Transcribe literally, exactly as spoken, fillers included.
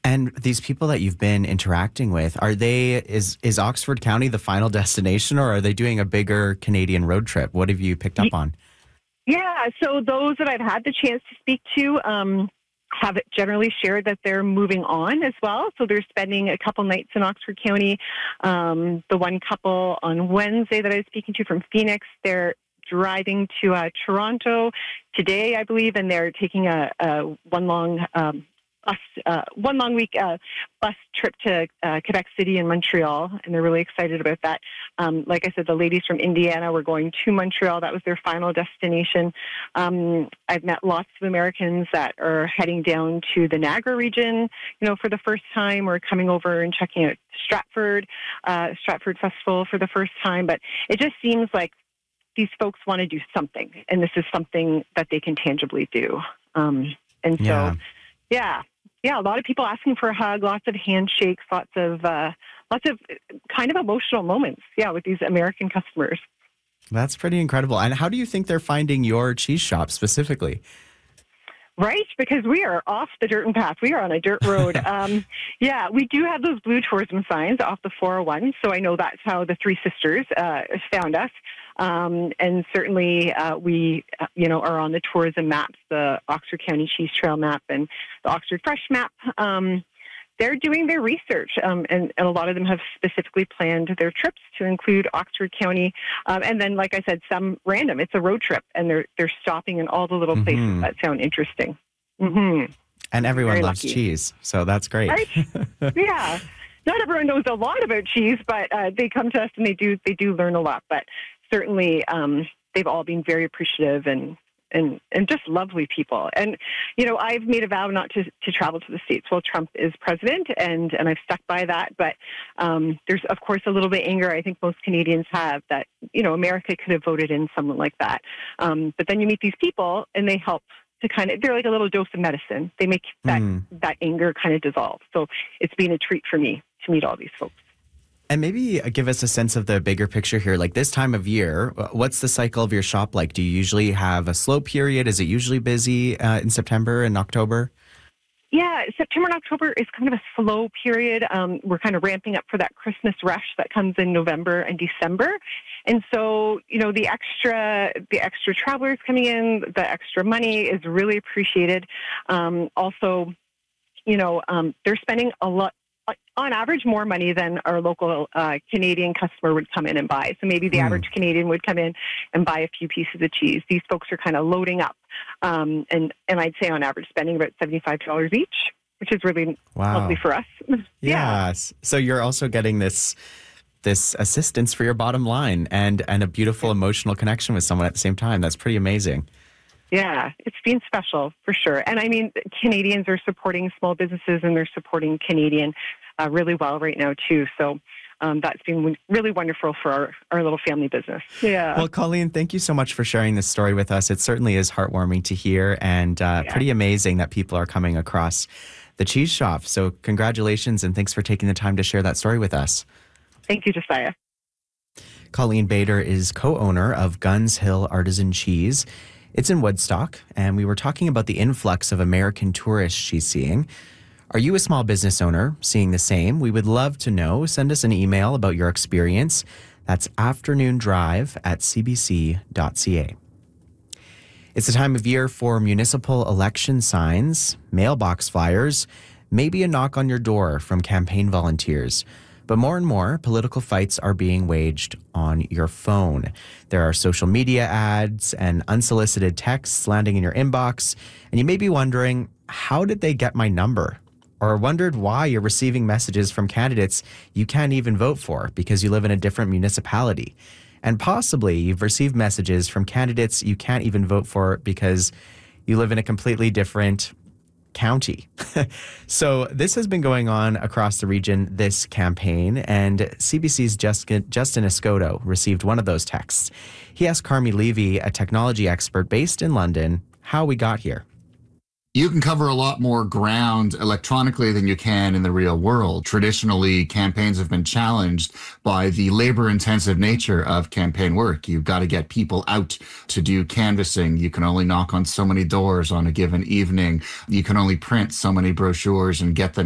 And these people that you've been interacting with, are they, is, is Oxford County the final destination, or are they doing a bigger Canadian road trip? What have you picked up on? Yeah, so those that I've had the chance to speak to um, have generally shared that they're moving on as well. So they're spending a couple nights in Oxford County. Um, the one couple on Wednesday that I was speaking to from Phoenix, they're driving to uh, Toronto today, I believe, and they're taking a, a one long um, bus, uh, one long week uh, bus trip to uh, Quebec City and Montreal, and they're really excited about that. Um, like I said, the ladies from Indiana were going to Montreal. That was their final destination. Um, I've met lots of Americans that are heading down to the Niagara region, you know, for the first time, or coming over and checking out Stratford, uh, Stratford Festival for the first time. But it just seems like these folks want to do something, and this is something that they can tangibly do. Um, and so, Yeah. yeah, yeah, a lot of people asking for a hug, lots of handshakes, lots of uh, lots of kind of emotional moments, yeah, with these American customers. That's pretty incredible. And how do you think they're finding your cheese shop specifically? Right, because we are off the dirt and path. We are on a dirt road. um, yeah, we do have those blue tourism signs off the four oh one, so I know that's how the Three Sisters uh, found us. Um, and certainly uh, we, uh, you know, are on the tourism maps, the Oxford County Cheese Trail map and the Oxford Fresh map. Um, they're doing their research, um, and, and a lot of them have specifically planned their trips to include Oxford County. Um, and then, like I said, some random. It's a road trip, and they're they're stopping in all the little Mm-hmm. places that sound interesting. Mm-hmm. And everyone Very loves lucky. cheese, so that's great. Right? Yeah. Not everyone knows a lot about cheese, but uh, they come to us and they do they do learn a lot. But certainly, um, they've all been very appreciative and, and and just lovely people. And you know, I've made a vow not to, to travel to the States while Trump is president, and and I've stuck by that. But um, there's of course a little bit of anger I think most Canadians have that you know America could have voted in someone like that. Um, but then you meet these people and they help to kind of, they're like a little dose of medicine. They make that, Mm. that anger kind of dissolve. So it's been a treat for me to meet all these folks. And maybe give us a sense of the bigger picture here. Like this time of year, what's the cycle of your shop like? Do you usually have a slow period? Is it usually busy uh, in September and October? Yeah, September and October is kind of a slow period. Um, we're kind of ramping up for that Christmas rush that comes in November and December. And so, you know, the extra, the extra travelers coming in, the extra money is really appreciated. Um, also, you know, um, they're spending a lot, on average, more money than our local uh, Canadian customer would come in and buy. So maybe the Mm. average Canadian would come in and buy a few pieces of cheese. These folks are kind of loading up. Um, and, and I'd say on average spending about seventy-five dollars each, which is really Wow. lovely for us. Yeah. Yes. So you're also getting this this assistance for your bottom line and and a beautiful emotional connection with someone at the same time. That's pretty amazing. Yeah, it's been special for sure. And I mean, Canadians are supporting small businesses and they're supporting Canadian uh, really well right now too. So um, that's been really wonderful for our, our little family business. Yeah. Well, Colleen, thank you so much for sharing this story with us. It certainly is heartwarming to hear and uh, Yeah. pretty amazing that people are coming across the cheese shop. So congratulations and thanks for taking the time to share that story with us. Thank you, Josiah. Colleen Bader is co-owner of Guns Hill Artisan Cheese. It's in Woodstock, and we were talking about the influx of American tourists she's seeing. Are you a small business owner seeing the same? We would love to know. Send us an email about your experience. That's afternoondrive at c b c dot c a. It's the time of year for municipal election signs, mailbox flyers, maybe a knock on your door from campaign volunteers. But more and more, political fights are being waged on your phone. There are social media ads and unsolicited texts landing in your inbox, and you may be wondering, how did they get my number? Or wondered why you're receiving messages from candidates you can't even vote for because you live in a different municipality. And possibly you've received messages from candidates you can't even vote for because you live in a completely different county. So this has been going on across the region this campaign, and C B C's Justin, Justin Escoto received one of those texts. He asked Carmi Levy, a technology expert based in London, how we got here. You can cover a lot more ground electronically than you can in the real world. Traditionally, campaigns have been challenged by the labor-intensive nature of campaign work. You've got to get people out to do canvassing. You can only knock on so many doors on a given evening. You can only print so many brochures and get them